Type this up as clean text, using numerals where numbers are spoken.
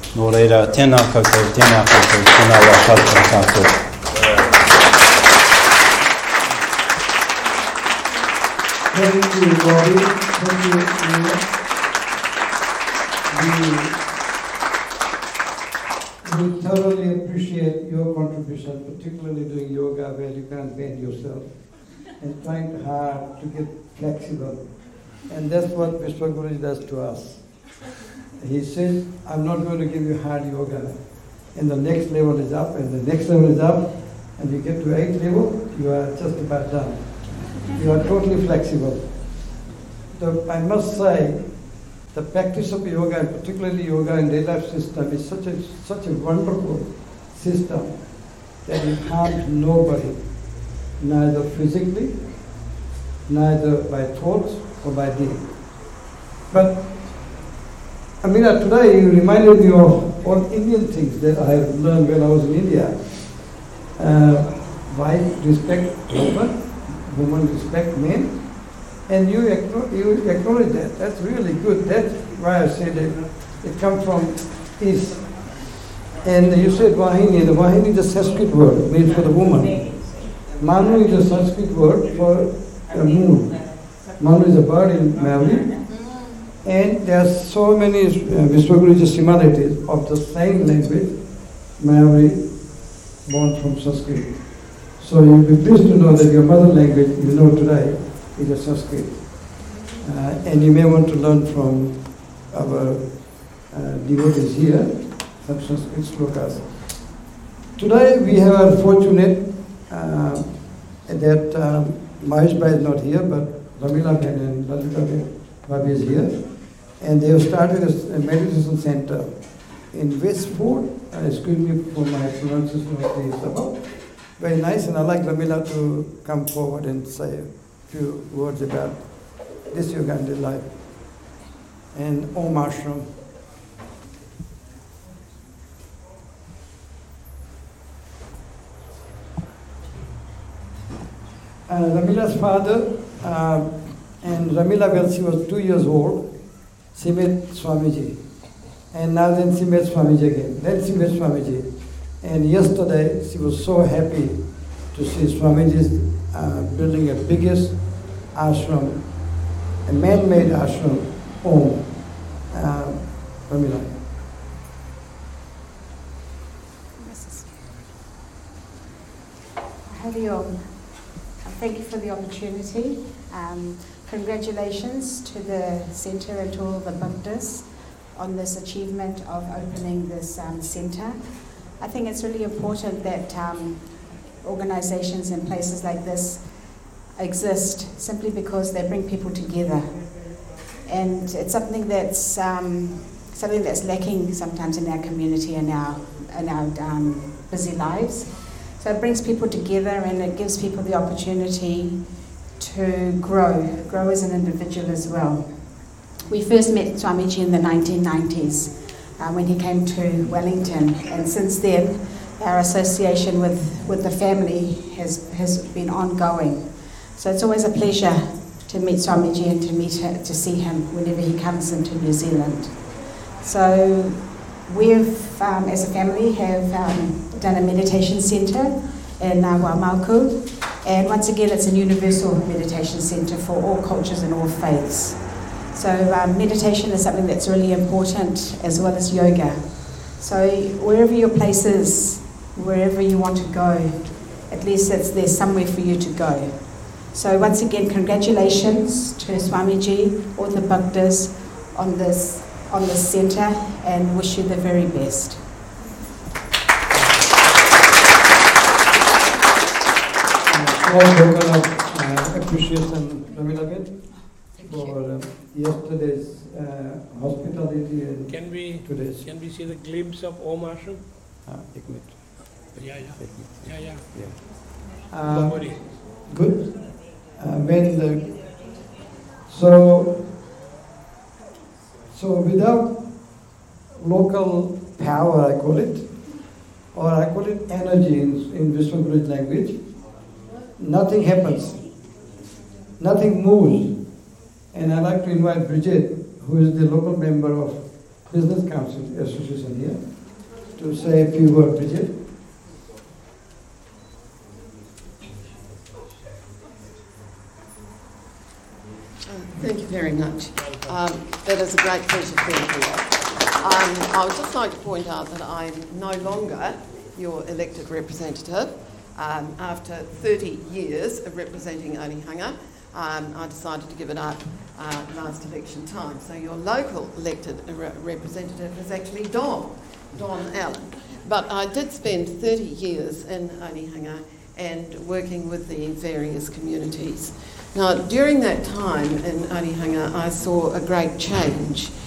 노래라 테나카고 테나와 살짝하고 Thank you, Bobby. Thank you. We thoroughly appreciate your contribution, particularly doing yoga where you can't bend yourself and trying hard to get flexible. And that's what Vishwaguruji does to us. He says, I'm not going to give you hard yoga. And the next level is up, and the next level is up, and you get to 8th level, you are just about done. You are totally flexible. I must say, the practice of yoga, and particularly yoga in daily life system, is such a wonderful system that it harms nobody, neither physically, neither by thoughts or by deed. But Amina, today you reminded me of all Indian things that I have learned when I was in India. Wife respect woman respect men, and you acknowledge that. That's really good. That's why I said it comes from East. And you said Vahini. The Vahini is a Sanskrit word, means for the woman. Manu is a Sanskrit word for the moon. Manu is a bird in Maori. And there are so many Vishwaguruji similarities of the same language, Maori, born from Sanskrit. So you'll be pleased to know that your mother language, you know today, is a Sanskrit. And you may want to learn from our devotees here, some Sanskrit slokas. Today we are fortunate that Mahesh Bhai is not here, but Ramila Ben and Lalita Bhabi is here. And they have started a meditation center in Westport. Excuse me for my pronunciation of the suburb. Very nice, and I'd like Ramila to come forward and say a few words about this Uganda life and Om Ashram. Ramila's father, and Ramila, when she was 2 years old, she met Swamiji. And now then she met Swamiji again. Then she met Swamiji. And yesterday she was so happy to see Swamiji's building a biggest ashram, a man-made ashram, Om. Ramila. Hari Om. Thank you for the opportunity. Congratulations to the centre and to all the bhaktas on this achievement of opening this centre. I think it's really important that organisations and places like this exist simply because they bring people together. And it's something that's lacking sometimes in our community and our busy lives. So it brings people together and it gives people the opportunity to grow as an individual as well. We first met Swamiji in the 1990s when he came to Wellington, and since then our association with the family has been ongoing. So it's always a pleasure to meet Swamiji and to see him whenever he comes into New Zealand. So we've, as a family, have done a meditation centre in Waimaku, and once again it's a universal meditation centre for all cultures and all faiths. So meditation is something that's really important, as well as yoga. So wherever your place is, wherever you want to go, at least there's somewhere for you to go. So once again, congratulations to Swamiji, all the bhaktas on this centre, and wish you the very best. All token of appreciation, Ramila, for yesterday's hospitality and today's. Can we see the glimpse of Om Ashram? Ek minute. Yeah. Good. So without local power, I call it, or I call it energy in Vishwaguru's language, nothing happens, nothing moves. And I'd like to invite Bridget, who is the local member of Business Council Association here to say a few words, Bridget. Thank you very much. It is a great pleasure being here. I would just like to point out that I'm no longer your elected representative. After 30 years of representing Onehunga, I decided to give it up last election time. So your local elected representative is actually Don Allen. But I did spend 30 years in Onehunga and working with the various communities. Now, during that time in Onehunga, I saw a great change